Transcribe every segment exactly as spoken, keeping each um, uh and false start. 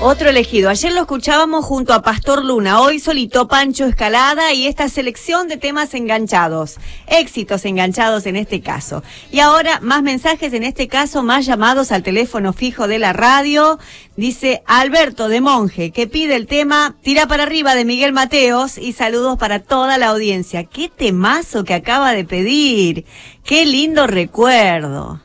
Otro elegido. Ayer lo escuchábamos junto a Pastor Luna, hoy solito Pancho Escalada y esta selección de temas enganchados. Éxitos enganchados en este caso. Y ahora más mensajes, en este caso más llamados al teléfono fijo de la radio. Dice Alberto de Monje, que pide el tema Tira para arriba de Miguel Mateos y saludos para toda la audiencia. ¡Qué temazo que acaba de pedir! ¡Qué lindo recuerdo!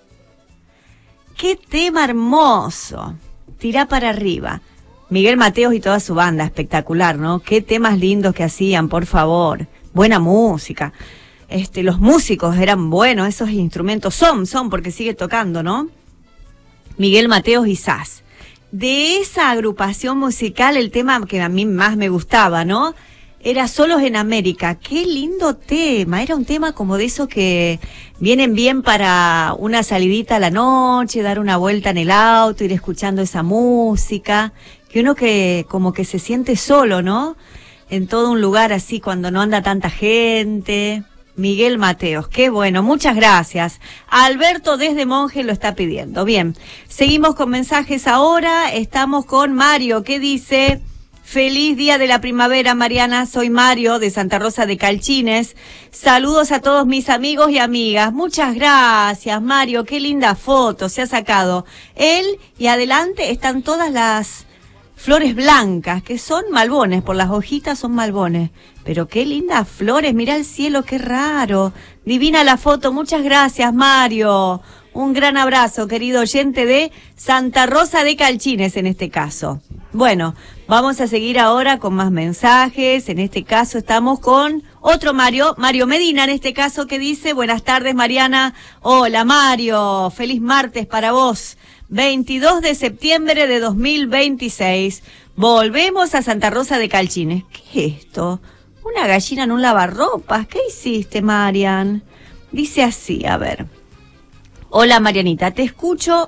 ¡Qué tema hermoso! Tira para arriba. Miguel Mateos y toda su banda, espectacular, ¿no? Qué temas lindos que hacían, por favor. Buena música. Este, los músicos eran buenos, esos instrumentos son, son, porque sigue tocando, ¿no? Miguel Mateos y Sass. De esa agrupación musical, el tema que a mí más me gustaba, ¿no? Era Solos en América. Qué lindo tema. Era un tema como de esos que vienen bien para una salidita a la noche, dar una vuelta en el auto, ir escuchando esa música. Que uno que como que se siente solo, ¿no? En todo un lugar así cuando no anda tanta gente. Miguel Mateos, qué bueno, muchas gracias. Alberto desde Monje lo está pidiendo. Bien, seguimos con mensajes ahora. Estamos con Mario, que dice... Feliz día de la primavera, Mariana. Soy Mario de Santa Rosa de Calchines. Saludos a todos mis amigos y amigas. Muchas gracias, Mario. Qué linda foto se ha sacado. Él y adelante están todas las flores blancas, que son malbones. Por las hojitas son malbones. Pero qué lindas flores. Mira el cielo, qué raro. Divina la foto. Muchas gracias, Mario. Un gran abrazo, querido oyente de Santa Rosa de Calchines en este caso. Bueno, vamos a seguir ahora con más mensajes. En este caso estamos con otro Mario, Mario Medina en este caso, que dice: buenas tardes, Mariana. Hola, Mario. Feliz martes para vos. veintidós de septiembre de dos mil veintiséis. Volvemos a Santa Rosa de Calchines. ¿Qué es esto? Una gallina en un lavarropas. ¿Qué hiciste, Marian? Dice así, a ver. Hola, Marianita, te escucho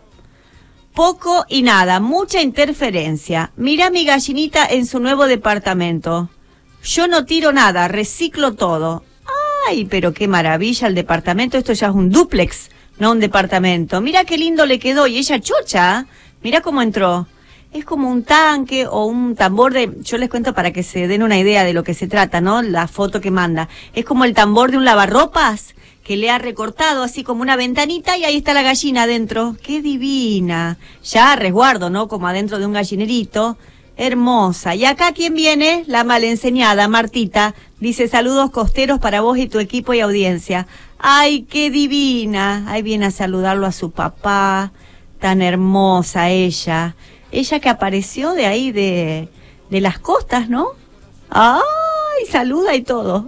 poco y nada, mucha interferencia. Mira mi gallinita en su nuevo departamento. Yo no tiro nada, reciclo todo. Ay, pero qué maravilla el departamento. Esto ya es un dúplex, no un departamento. Mira qué lindo le quedó. Y ella chocha, mira cómo entró. Es como un tanque o un tambor de... Yo les cuento para que se den una idea de lo que se trata, ¿no? La foto que manda. Es como el tambor de un lavarropas que le ha recortado así como una ventanita y ahí está la gallina adentro. ¡Qué divina! Ya a resguardo, ¿no? Como adentro de un gallinerito. Hermosa. Y acá, ¿quién viene? La malenseñada, Martita. Dice: saludos costeros para vos y tu equipo y audiencia. ¡Ay, qué divina! Ahí viene a saludarlo a su papá. Tan hermosa ella. Ella que apareció de ahí, de, de las costas, ¿no? ¡Ay! Saluda y todo.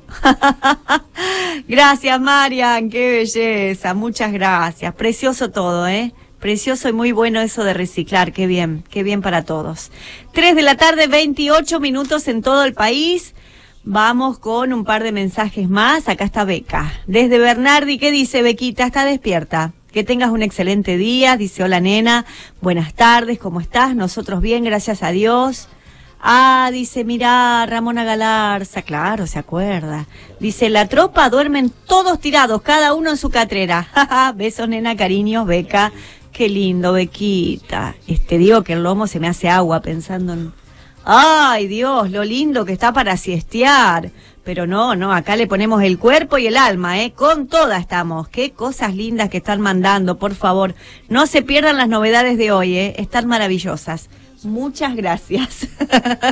Gracias, Marian. Qué belleza. Muchas gracias. Precioso todo, ¿eh? Precioso y muy bueno eso de reciclar. Qué bien. Qué bien para todos. Tres de la tarde, veintiocho minutos en todo el país. Vamos con un par de mensajes más. Acá está Beca. Desde Bernardi, ¿qué dice Bequita? Está despierta. Que tengas un excelente día. Dice: hola, nena. Buenas tardes. ¿Cómo estás? Nosotros bien, gracias a Dios. Ah, dice, mirá, Ramona Galarza, claro, se acuerda. Dice: la tropa duermen todos tirados, cada uno en su catrera. Besos, nena, cariños, Beca. Qué lindo, Bequita. Este, digo que el lomo se me hace agua pensando en... Ay, Dios, lo lindo que está para siestear. Pero no, no, acá le ponemos el cuerpo y el alma, ¿eh? Con toda estamos. Qué cosas lindas que están mandando, por favor. No se pierdan las novedades de hoy, ¿eh? Están maravillosas. Muchas gracias.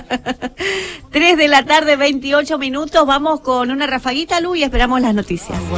Tres de la tarde, veintiocho minutos. Vamos con una rafaguita, Lu, y esperamos las noticias.